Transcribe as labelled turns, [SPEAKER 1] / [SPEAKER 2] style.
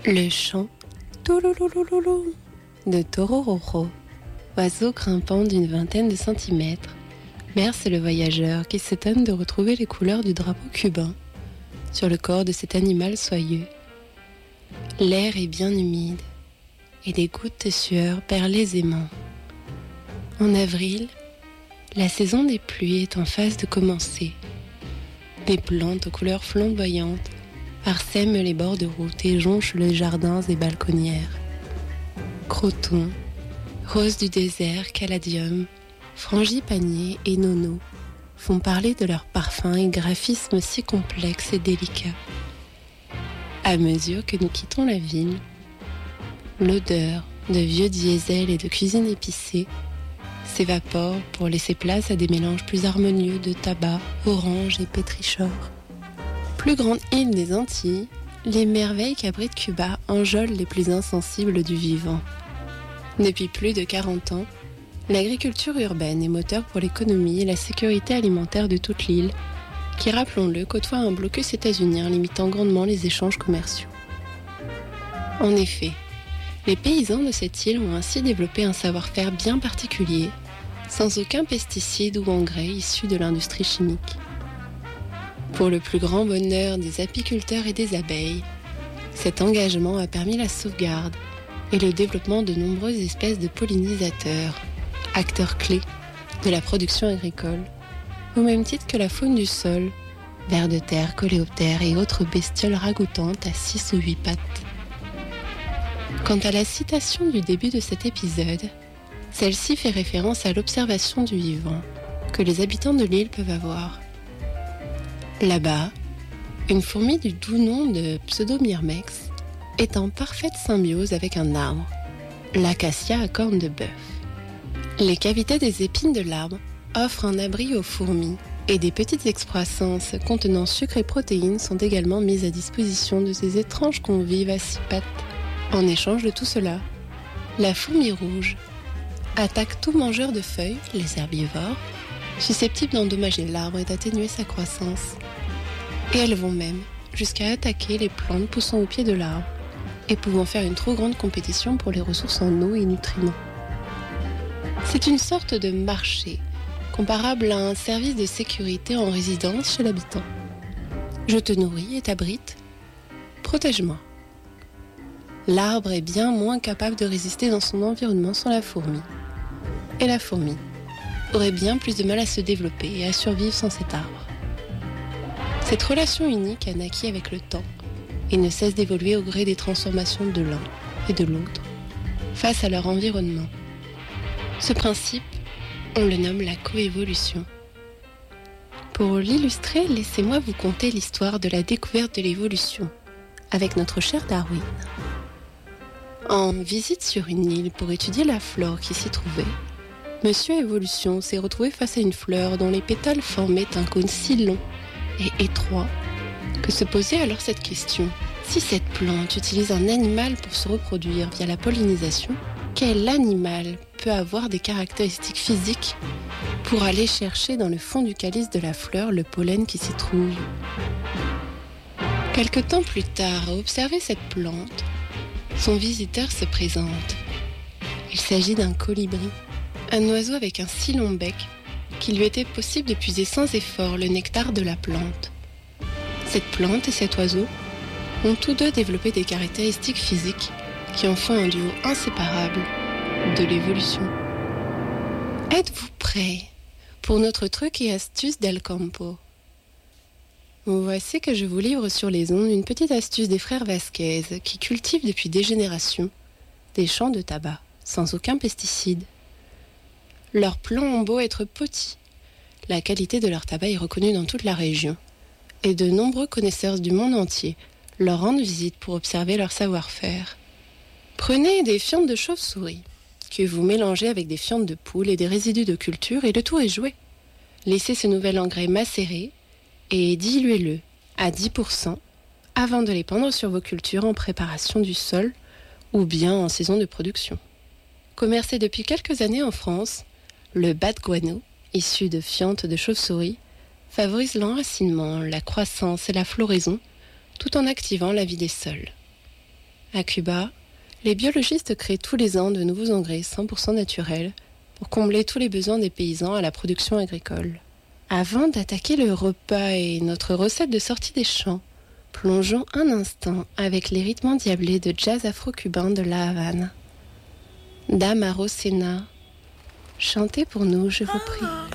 [SPEAKER 1] Le chant toulouloulouloulou de Torororo, oiseau grimpant d'une vingtaine de centimètres, berce le voyageur qui s'étonne de retrouver les couleurs du drapeau cubain sur le corps de cet animal soyeux. L'air est bien humide et des gouttes de sueur perlent aisément. En avril, la saison des pluies est en phase de commencer. Des plantes aux couleurs flamboyantes parsèment les bords de route et jonchent les jardins et balconnières. Crotons, roses du désert, caladium, frangipanier et nono font parler de leur parfum et graphisme si complexe et délicat. À mesure que nous quittons la ville, l'odeur de vieux diesel et de cuisine épicée s'évapore pour laisser place à des mélanges plus harmonieux de tabac, orange et pétrichor. Plus grande île des Antilles, les merveilles qu'abrite Cuba enjolent les plus insensibles du vivant. Depuis plus de 40 ans, l'agriculture urbaine est moteur pour l'économie et la sécurité alimentaire de toute l'île, qui, rappelons-le, côtoie un blocus états-unien limitant grandement les échanges commerciaux. En effet, les paysans de cette île ont ainsi développé un savoir-faire bien particulier, sans aucun pesticide ou engrais issus de l'industrie chimique. Pour le plus grand bonheur des apiculteurs et des abeilles, cet engagement a permis la sauvegarde et le développement de nombreuses espèces de pollinisateurs, acteurs clés de la production agricole, au même titre que la faune du sol, vers de terre, coléoptères et autres bestioles ragoûtantes à 6 ou 8 pattes. Quant à la citation du début de cet épisode, celle-ci fait référence à l'observation du vivant que les habitants de l'île peuvent avoir. Là-bas, une fourmi du doux nom de Pseudomyrmex est en parfaite symbiose avec un arbre, l'acacia à cornes de bœuf. Les cavités des épines de l'arbre offrent un abri aux fourmis et des petites excroissances contenant sucre et protéines sont également mises à disposition de ces étranges convives à 6 pattes. En échange de tout cela, la fourmi rouge attaque tout mangeur de feuilles, les herbivores, susceptibles d'endommager l'arbre et d'atténuer sa croissance. Et elles vont même jusqu'à attaquer les plantes poussant au pied de l'arbre et pouvant faire une trop grande compétition pour les ressources en eau et nutriments. C'est une sorte de marché, comparable à un service de sécurité en résidence chez l'habitant. Je te nourris et t'abrite, protège-moi. L'arbre est bien moins capable de résister dans son environnement sans la fourmi. Et la fourmi aurait bien plus de mal à se développer et à survivre sans cet arbre. Cette relation unique a naquit avec le temps et ne cesse d'évoluer au gré des transformations de l'un et de l'autre face à leur environnement. Ce principe, on le nomme la coévolution. Pour l'illustrer, laissez-moi vous conter l'histoire de la découverte de l'évolution avec notre cher Darwin. En visite sur une île pour étudier la flore qui s'y trouvait, Monsieur Évolution s'est retrouvé face à une fleur dont les pétales formaient un cône si long et étroit que se posait alors cette question. Si cette plante utilise un animal pour se reproduire via la pollinisation, quel animal peut avoir des caractéristiques physiques pour aller chercher dans le fond du calice de la fleur le pollen qui s'y trouve? Quelque temps plus tard, à observer cette plante, son visiteur se présente. Il s'agit d'un colibri, un oiseau avec un si long bec qu'il lui était possible de puiser sans effort le nectar de la plante. Cette plante et cet oiseau ont tous deux développé des caractéristiques physiques qui en font un duo inséparable de l'évolution. Êtes-vous prêts pour notre truc et astuce d'El Campo? Voici que je vous livre sur les ondes une petite astuce des frères Vasquez qui cultivent depuis des générations des champs de tabac sans aucun pesticide. Leurs plants ont beau être petits, la qualité de leur tabac est reconnue dans toute la région et de nombreux connaisseurs du monde entier leur rendent visite pour observer leur savoir-faire. Prenez des fientes de chauve-souris que vous mélangez avec des fientes de poule et des résidus de culture et le tout est joué. Laissez ce nouvel engrais macérer et diluez-le à 10% avant de l'épandre sur vos cultures en préparation du sol ou bien en saison de production. Commercé depuis quelques années en France, le bas de guano, issu de fientes de chauve-souris, favorise l'enracinement, la croissance et la floraison, tout en activant la vie des sols. À Cuba, les biologistes créent tous les ans de nouveaux engrais 100% naturels pour combler tous les besoins des paysans à la production agricole. Avant d'attaquer le repas et notre recette de sortie des champs, plongeons un instant avec les rythmes endiablés de jazz afro-cubain de La Havane. Dame Arocena, chantez pour nous, je vous prie.